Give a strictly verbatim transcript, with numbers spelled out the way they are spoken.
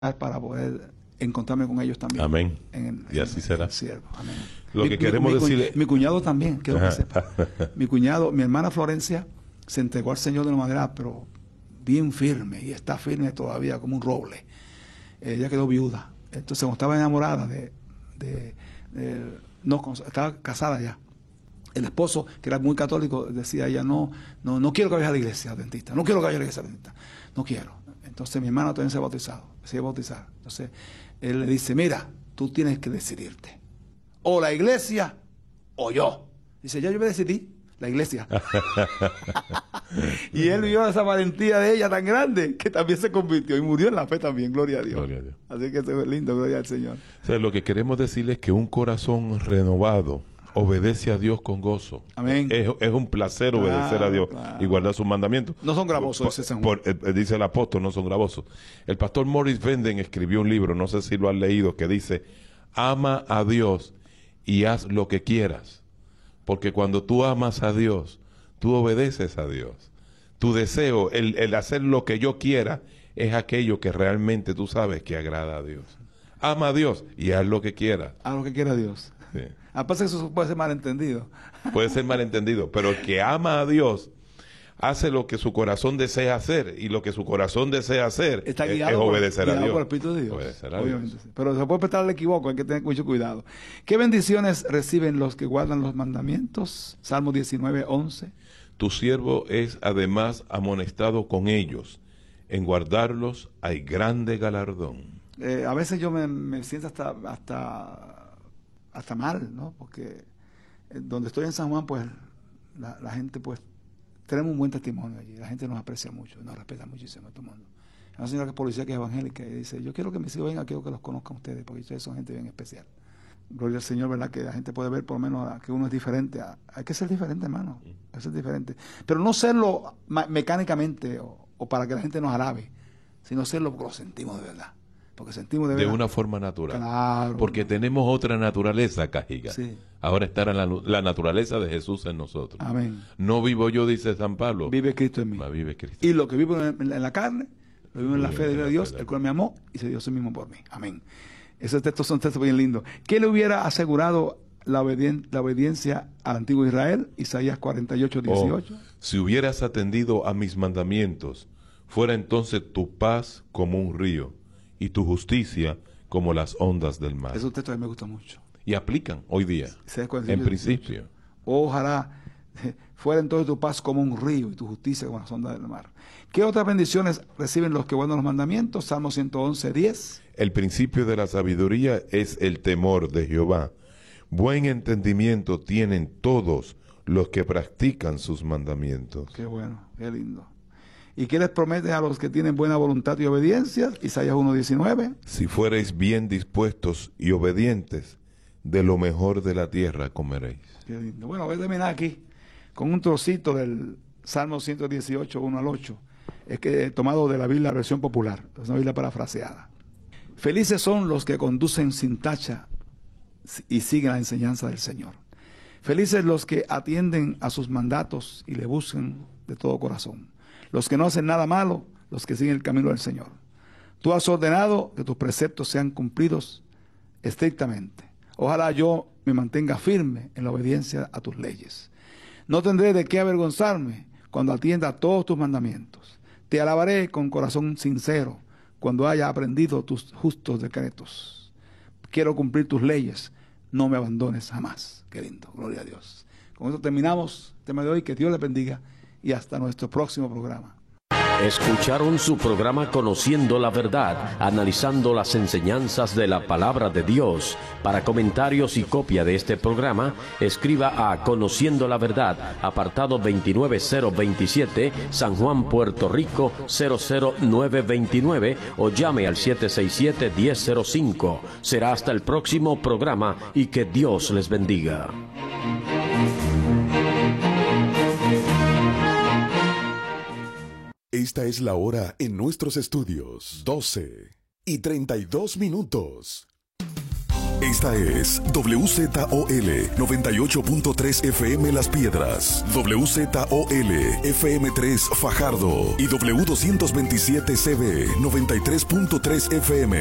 para poder encontrarme con ellos también. Amén. En, en, y así en, será. En siervo. Amén. Lo mi, que queremos mi, decirle... Mi cuñado también, quiero que sepa. Mi cuñado, mi hermana Florencia, se entregó al Señor de una manera, pero bien firme, y está firme todavía como un roble. Ella quedó viuda. Entonces, como estaba enamorada de... de, de no, estaba casada ya. El esposo, que era muy católico, decía a ella, no, no, no quiero que vayas a la iglesia adventista, no quiero que vayas a la iglesia adventista, no quiero. Entonces mi hermano también se ha bautizado, se ha bautizado. Entonces él le dice, mira, tú tienes que decidirte, o la iglesia o yo. Dice, ya yo me decidí, la iglesia. Y él vio esa valentía de ella tan grande que también se convirtió y murió en la fe también, gloria a Dios. Gloria a Dios. Así que eso es lindo, gloria al Señor. O sea, lo que queremos decirles es que un corazón renovado obedece a Dios con gozo. Amén. Es, es un placer claro, obedecer a Dios claro. y guardar sus mandamientos. No son gravosos, por, dice San Juan. Juan. Por, eh, dice el apóstol, no son gravosos. El pastor Morris Venden escribió un libro, no sé si lo han leído, que dice, ama a Dios y haz lo que quieras. Porque cuando tú amas a Dios, tú obedeces a Dios. Tu deseo, el, el hacer lo que yo quiera, es aquello que realmente tú sabes que agrada a Dios. Ama a Dios y haz lo que quieras. Haz lo que quiera Dios. Sí. Aparte que eso puede ser malentendido. Puede ser malentendido, pero el que ama a Dios hace lo que su corazón desea hacer, y lo que su corazón desea hacer Está es, guiado es obedecer por, a Dios. Por el Espíritu de Dios. Obedecer a Obviamente, Dios. sí. Pero se puede prestar al equivoco, hay que tener mucho cuidado. ¿Qué bendiciones reciben los que guardan los mandamientos? Salmo diecinueve, once. Tu siervo es además amonestado con ellos. En guardarlos hay grande galardón. Eh, a veces yo me, me siento hasta, hasta, hasta mal, ¿no? Porque eh, donde estoy en San Juan, pues la, la gente, pues, tenemos un buen testimonio allí. La gente nos aprecia mucho, nos respeta muchísimo a todo el mundo. Hay una señora que es policía, que es evangélica, y dice, yo quiero que mis hijos vengan, quiero que los conozcan ustedes, porque ustedes son gente bien especial. Gloria al Señor, ¿verdad? Que la gente puede ver por lo menos a, que uno es diferente. A, hay que ser diferente, hermano. Hay que ser diferente. Pero no serlo mecánicamente o, o para que la gente nos alabe, sino serlo porque lo sentimos de verdad. Porque sentimos de verdad. De una forma natural. Claro. Porque tenemos otra naturaleza, Cajiga. Sí. Ahora está la, la naturaleza de Jesús en nosotros. Amén. No vivo yo, dice San Pablo. Vive Cristo en mí. Ma vive Cristo. Y lo que vivo en, en, en la carne, lo vivo en la fe de Dios, fe el cual me amó y se dio a sí mismo por mí. Amén. Esos textos son textos bien lindos. ¿Qué le hubiera asegurado la, obedien la obediencia al antiguo Israel? Isaías cuarenta y ocho, dieciocho. Oh, si hubieras atendido a mis mandamientos, fuera entonces tu paz como un río y tu justicia como las ondas del mar. Esos textos a mí me gustan mucho. Y aplican hoy día, en principio. Ojalá fuera entonces tu paz como un río y tu justicia como las ondas del mar. ¿Qué otras bendiciones reciben los que guardan los mandamientos? Salmo ciento once, diez. El principio de la sabiduría es el temor de Jehová. Buen entendimiento tienen todos los que practican sus mandamientos. Qué bueno, qué lindo. ¿Y qué les promete a los que tienen buena voluntad y obediencia? Isaías uno, diecinueve. Si fuereis bien dispuestos y obedientes, de lo mejor de la tierra comeréis. Qué lindo. Bueno, voy a terminar aquí con un trocito del Salmo ciento dieciocho, uno al ocho. Es que tomado de la Biblia, la versión popular, es una Biblia parafraseada. Felices son los que conducen sin tacha y siguen la enseñanza del Señor. Felices los que atienden a sus mandatos y le buscan de todo corazón. Los que no hacen nada malo, los que siguen el camino del Señor. Tú has ordenado que tus preceptos sean cumplidos estrictamente. Ojalá yo me mantenga firme en la obediencia a tus leyes. No tendré de qué avergonzarme cuando atienda a todos tus mandamientos. Te alabaré con corazón sincero cuando haya aprendido tus justos decretos. Quiero cumplir tus leyes, no me abandones jamás. Qué lindo, gloria a Dios. Con esto terminamos el tema de hoy, que Dios le bendiga y hasta nuestro próximo programa. Escucharon su programa Conociendo la Verdad, analizando las enseñanzas de la Palabra de Dios. Para comentarios y copia de este programa, escriba a Conociendo la Verdad, apartado veintinueve cero veintisiete, San Juan, Puerto Rico, cero cero nueve veintinueve, o llame al siete seis siete, diez cero cinco. Será hasta el próximo programa y que Dios les bendiga. Esta es la hora en nuestros estudios, doce y treinta y dos minutos. Esta es W Z O L noventa y ocho punto tres F M Las Piedras, W Z O L F M tres Fajardo y W doscientos veintisiete C B noventa y tres punto tres F M.